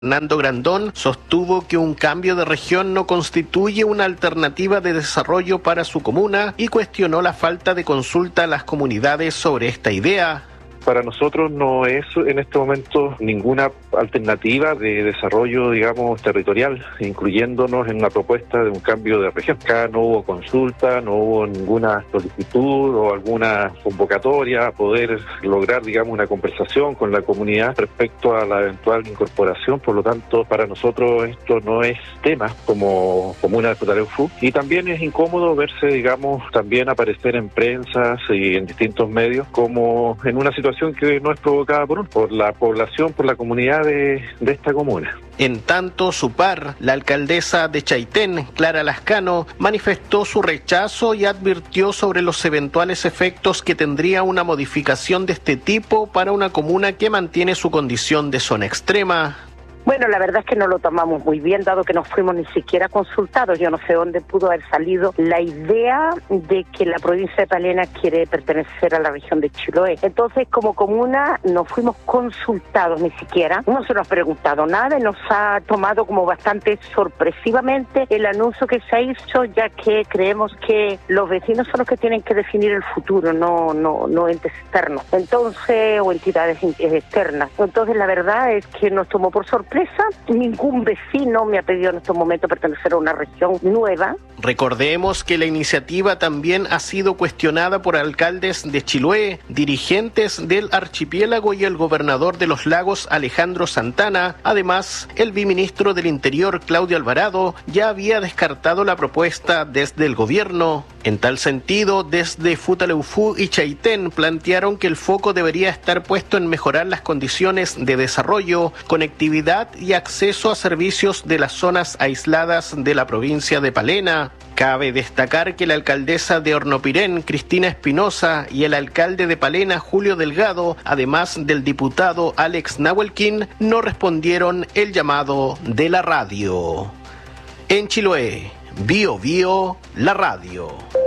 Fernando Grandón sostuvo que un cambio de región no constituye una alternativa de desarrollo para su comuna y cuestionó la falta de consulta a las comunidades sobre esta idea. Para nosotros no es en este momento ninguna alternativa de desarrollo, digamos, territorial, incluyéndonos en una propuesta de un cambio de región. Acá no hubo consulta, no hubo ninguna solicitud o alguna convocatoria a poder lograr, digamos, una conversación con la comunidad respecto a la eventual incorporación. Por lo tanto, para nosotros esto no es tema como comuna de Futaleufú. Y también es incómodo verse, digamos, también aparecer en prensa y en distintos medios como en una situación que no es provocada por la población, por la comunidad de esta comuna. En tanto, su par, la alcaldesa de Chaitén, Clara Lascano, manifestó su rechazo y advirtió sobre los eventuales efectos que tendría una modificación de este tipo para una comuna que mantiene su condición de zona extrema. Bueno, la verdad es que no lo tomamos muy bien, dado que no fuimos ni siquiera consultados. Yo no sé dónde pudo haber salido la idea de que la provincia de Palena quiere pertenecer a la región de Chiloé. Entonces, como comuna, no fuimos consultados ni siquiera. No se nos ha preguntado nada y nos ha tomado como bastante sorpresivamente el anuncio que se ha hecho, ya que creemos que los vecinos son los que tienen que definir el futuro, no entes externos. Entonces, o entidades externas. Entonces, la verdad es que nos tomó por sorpresa. Ningún vecino me ha pedido en estos momentos pertenecer a una región nueva. Recordemos que la iniciativa también ha sido cuestionada por alcaldes de Chiloé, dirigentes del archipiélago y el gobernador de los lagos, Alejandro Santana. Además, el viceministro del Interior, Claudio Alvarado, ya había descartado la propuesta desde el gobierno. En tal sentido, desde Futaleufú y Chaitén plantearon que el foco debería estar puesto en mejorar las condiciones de desarrollo, conectividad y acceso a servicios de las zonas aisladas de la provincia de Palena. Cabe destacar que la alcaldesa de Hornopirén, Cristina Espinosa, y el alcalde de Palena, Julio Delgado, además del diputado Alex Nahuelquín, no respondieron el llamado de la radio. En Chiloé, Bio Bio, la radio.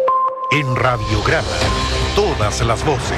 En Radiograma, todas las voces.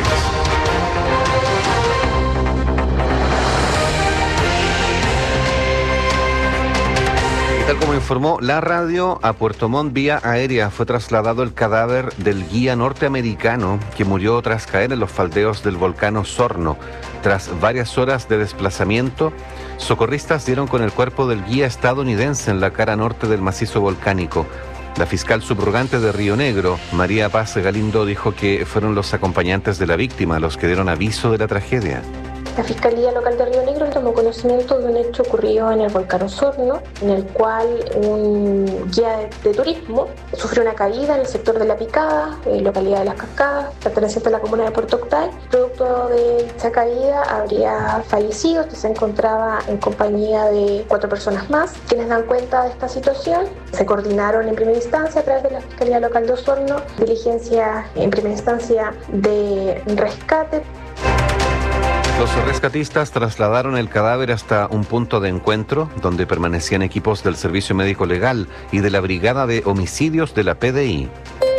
Tal como informó la radio, a Puerto Montt vía aérea fue trasladado el cadáver del guía norteamericano que murió tras caer en los faldeos del volcán Osorno. Tras varias horas de desplazamiento, socorristas dieron con el cuerpo del guía estadounidense en la cara norte del macizo volcánico. La fiscal subrogante de Río Negro, María Paz Galindo, dijo que fueron los acompañantes de la víctima los que dieron aviso de la tragedia. La Fiscalía Local de Río Negro tomó conocimiento de un hecho ocurrido en el volcán Osorno, en el cual un guía de turismo sufrió una caída en el sector de La Picada, localidad de Las Cascadas, perteneciente a la comuna de Puerto Octay. Producto de dicha caída habría fallecido, que se encontraba en compañía de 4 personas más, quienes dan cuenta de esta situación. Se coordinaron en primera instancia a través de la Fiscalía Local de Osorno, diligencias en primera instancia de rescate. Los rescatistas trasladaron el cadáver hasta un punto de encuentro donde permanecían equipos del Servicio Médico Legal y de la Brigada de Homicidios de la PDI.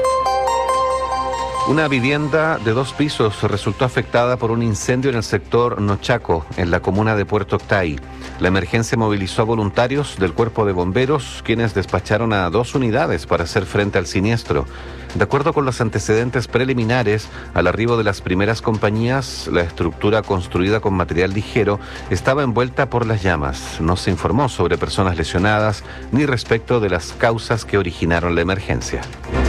Una vivienda de 2 pisos resultó afectada por un incendio en el sector Nochaco, en la comuna de Puerto Octay. La emergencia movilizó a voluntarios del Cuerpo de Bomberos, quienes despacharon a 2 unidades para hacer frente al siniestro. De acuerdo con los antecedentes preliminares, al arribo de las primeras compañías, la estructura construida con material ligero estaba envuelta por las llamas. No se informó sobre personas lesionadas ni respecto de las causas que originaron la emergencia.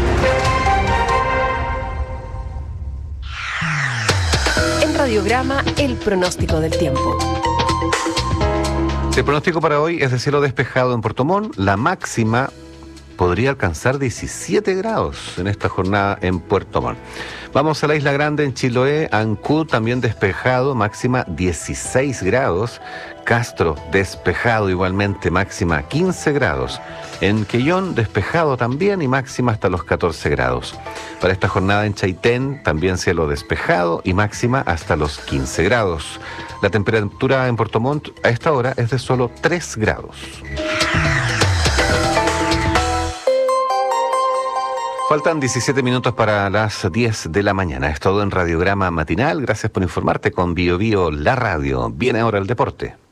Radiograma, el pronóstico del tiempo. El pronóstico para hoy es de cielo despejado en Puerto Montt. La máxima podría alcanzar 17 grados en esta jornada en Puerto Montt. Vamos a la Isla Grande en Chiloé, Ancud también despejado, máxima 16 grados. Castro despejado igualmente, máxima 15 grados. En Quellón despejado también y máxima hasta los 14 grados. Para esta jornada en Chaitén también cielo despejado y máxima hasta los 15 grados. La temperatura en Puerto Montt a esta hora es de solo 3 grados. Faltan 17 minutos para las 10 de la mañana. Es todo en Radiograma Matinal. Gracias por informarte con Bio Bio, la radio. Viene ahora el deporte.